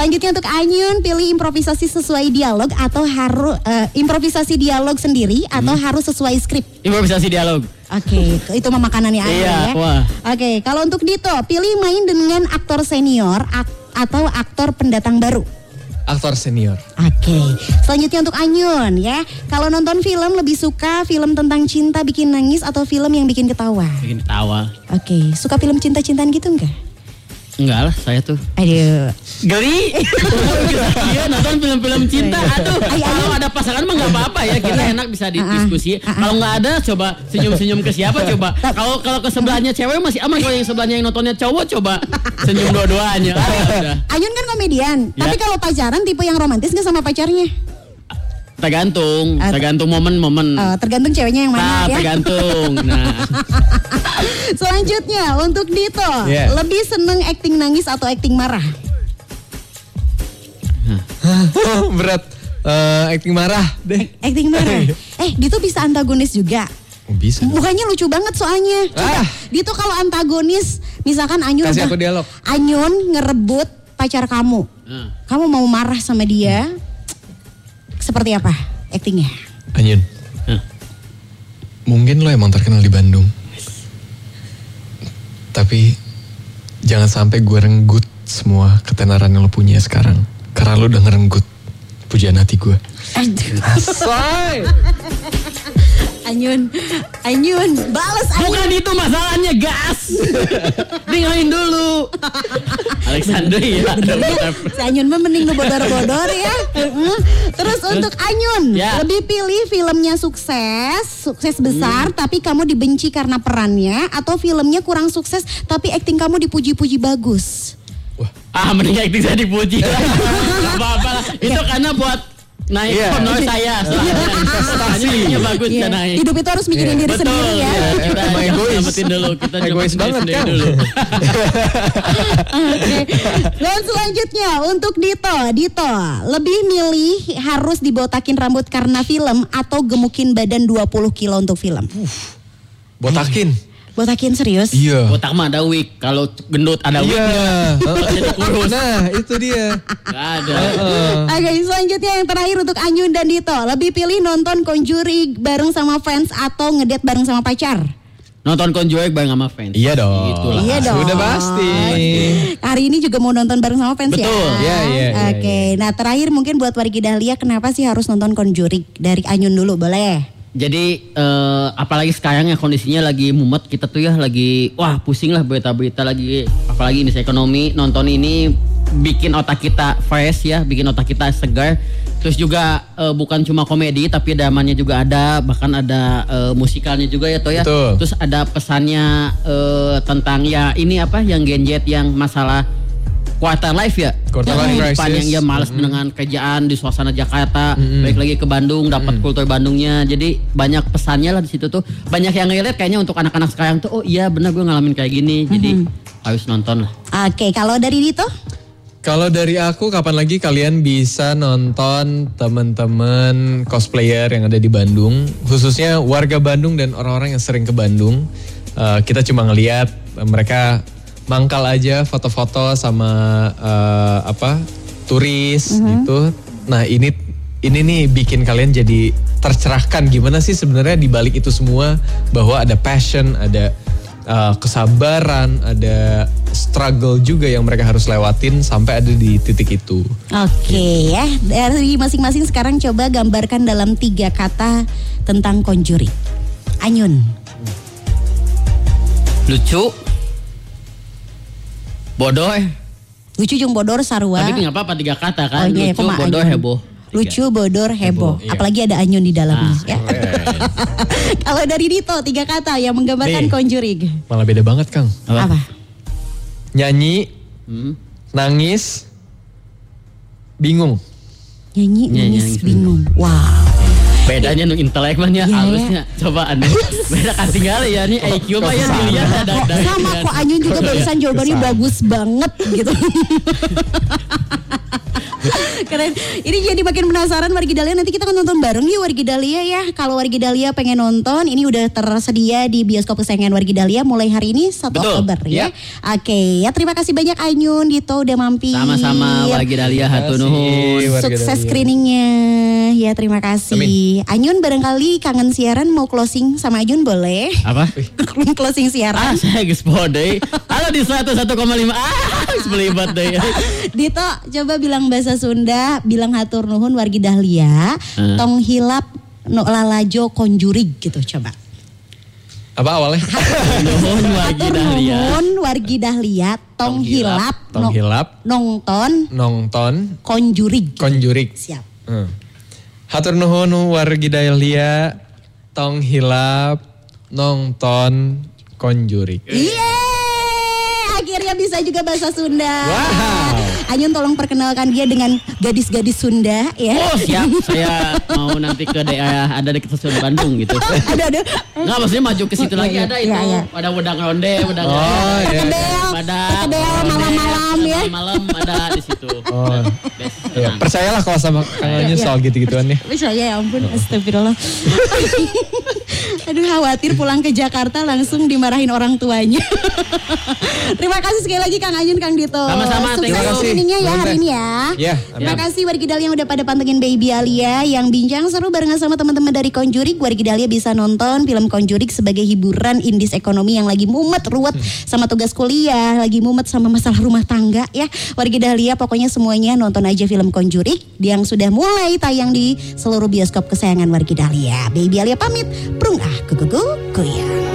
Selanjutnya untuk Anyun, pilih improvisasi sesuai dialog atau harus improvisasi dialog sendiri atau harus sesuai skrip. Improvisasi dialog. Oke, itu mah makanannya Anyun Iya, ya. wah. Oke, kalau untuk Dito, pilih main dengan aktor senior atau aktor pendatang baru. Aktor senior. Oke, selanjutnya untuk Anyun ya. Kalau nonton film lebih suka film tentang cinta bikin nangis atau film yang bikin ketawa? Bikin ketawa. Oke, suka film cinta-cintaan gitu enggak? Enggak lah, saya tuh. Aduh. Geli. Iya, nonton film-film cinta. Aduh, kalau ada pasangan mah nggak apa-apa ya. Kita enak bisa didiskusi. Kalau nggak ada, coba senyum-senyum ke siapa coba. Kalau ke sebelahnya cewek masih aman. Kalau yang sebelahnya yang nontonnya cowok, coba senyum dua-duanya. Anyun kan komedian. Ya. Tapi kalau pacaran tipe yang romantis nggak sama pacarnya? Tergantung momen-momen. Tergantung ceweknya yang mana ya. Tergantung. Nah. Selanjutnya untuk Dito, Yeah. lebih seneng acting nangis atau acting marah? Berat. Acting marah deh. Acting marah. Dito bisa antagonis juga. Oh, bisa. Mukanya lucu banget soalnya. Coba, Dito kalau antagonis, misalkan Anyun Kasih aku dialog. Anyun ngerebut pacar kamu. Kamu mau marah sama dia? Seperti apa actingnya? Anyun. Mungkin lo emang terkenal di Bandung. Tapi jangan sampai gue renggut semua ketenaran yang lo punya sekarang. Karena lo udah ngerenggut pujian hati gue. Asai. Anyun, balas Anyun. Bukan itu masalahnya, gas. Dengerin dulu. Alexandri ya. Si Anyun mah mending lu bodor-bodor ya. Terus untuk Anyun, lebih pilih filmnya sukses besar tapi kamu dibenci karena perannya, atau filmnya kurang sukses tapi akting kamu dipuji-puji bagus? Mending acting saya dipuji. Gak apa-apa lah. Itu karena buat naik honor saya. Prestasinya bagus ya naik. Hidup itu harus mikirin diri sendiri ya. Kita dapetin dulu. Kita egois banget kan. Dan selanjutnya untuk Dito, lebih milih harus dibotakin rambut karena film atau gemukin badan 20 kilo untuk film? Botakin serius? Iya. Botak mah ada wig. Kalau gendut ada wignya. Jadi kurus. Nah itu dia. Gak ada. Oke, selanjutnya yang terakhir untuk Anyun dan Dito, lebih pilih nonton Conjuring bareng sama fans atau ngedate bareng sama pacar? Nonton Conjuring bareng sama fans. Iya dong. Itulah. Iya dong. Sudah pasti. Hari ini juga mau nonton bareng sama fans. Betul. Ya? Iya. Oke, nah terakhir mungkin buat Wargi Dahlia, kenapa sih harus nonton Conjuring? Dari Anyun dulu boleh? Jadi apalagi sekarang ya kondisinya lagi mumet, kita tuh ya lagi pusing lah berita-berita lagi, apalagi ini ekonomi. Nonton ini bikin otak kita fresh ya, bikin otak kita segar. Terus juga bukan cuma komedi tapi dramanya juga ada, bahkan ada musikalnya juga ya toh ya. Betul. Terus ada pesannya tentang ya ini apa yang genjet yang masalah quarter life ya. Quarter life crisis. Yang ya malas dengan kerjaan di suasana Jakarta, balik lagi ke Bandung, dapat kultur Bandungnya. Jadi banyak pesannya lah di situ tuh. Banyak yang relate kayaknya untuk anak-anak sekarang tuh. Oh iya benar gue ngalamin kayak gini. Jadi harus nonton lah. Oke, kalau dari Dito? Kalau dari aku, kapan lagi kalian bisa nonton teman-teman cosplayer yang ada di Bandung, khususnya warga Bandung dan orang-orang yang sering ke Bandung. Kita cuma ngelihat mereka mangkal aja foto-foto sama turis gitu. Nah ini nih bikin kalian jadi tercerahkan gimana sih sebenarnya di balik itu semua, bahwa ada passion, ada kesabaran, ada struggle juga yang mereka harus lewatin sampai ada di titik itu. Oke ya, dari masing-masing sekarang coba gambarkan dalam 3 kata tentang Conjuring. Anyun. Lucu. Bodoh. Lucu jeung bodor sarua. Tapi nggak apa-apa 3 kata kan. iya, Lucu, bodoh, heboh. Lucu, bodor, heboh. Iya. Apalagi ada Anyun di dalamnya. Ya. Kalau dari Dito 3 kata yang menggambarkan Conjuring. Malah beda banget Kang. Apa? Nyanyi, nangis, bingung. Nyanyi, nangis, bingung. Wow. Bedanya nu intelek mah nya halusnya. Coba aneh. Beda kan tinggal ya nih IQ mah ya dilihat ada. Sama kok Anyun juga barusan jawabannya bagus banget gitu. Keren. Ini jadi makin penasaran Wargi Dahlia, nanti kita akan nonton bareng yuk Wargi Dahlia ya. Kalau Wargi Dahlia pengen nonton, ini udah tersedia di bioskop kesayangan Wargi Dahlia mulai hari ini 1 Oktober ya. Oke, ya terima kasih banyak Anyun Dito udah mampir. Sama-sama Wargi Dahlia hatur nuhun. Sukses screeningnya. Ya terima kasih. Amin. Anyun barangkali kangen siaran mau closing sama Anyun boleh? Apa? Closing siaran. Saya geus podey. Halo di 101,5. Sebelibat deh. Dito coba bilang bahasa Sunda, bilang hatur nuhun Wargi Dahlia, tong hilap no lalajo konjurig gitu coba. Apa awalnya? Nuhun Wargi Dahlia. Nuhun Wargi Dahlia, tong hilap, nonton, konjurig. Siap. Hatur nuhun Wargi Dahlia, tong hilap, nonton, konjurig. Akhirnya bisa juga bahasa Sunda. Wow. Anyun tolong perkenalkan dia dengan gadis-gadis Sunda ya. Oh siap, saya mau nanti ke daerah ada dekat stasiun Bandung gitu. Ada. Enggak maksudnya maju ke situ lagi ada itu. Iya. Ada wedang ronde, wedang Kedel malam-malam ya. Malam ada di situ. Oh. Ya, percayalah kalau sama Kang Anyun soal gitu-gituan nih. Percaya ya ampun, astagfirullah. Aduh khawatir pulang ke Jakarta langsung dimarahin orang tuanya. Terima kasih sekali lagi Kang Anyun, Kang Dito. Sama-sama. Sukses screeningnya ya hari ini ya. Ya, terima kasih Wargi Dahlia yang udah pada pantengin Baby Alia yang bincang seru barengan sama teman-teman dari Conjuring. Wargi Dahlia bisa nonton film Conjuring sebagai hiburan indis ekonomi yang lagi mumet ruwet sama tugas kuliah, lagi mumet sama masalah rumah tangga ya. Wargi Dahlia pokoknya semuanya nonton aja film Conjuring yang sudah mulai tayang di seluruh bioskop kesayangan Wargi Dahlia. Baby Alia pamit, prung kuku ya.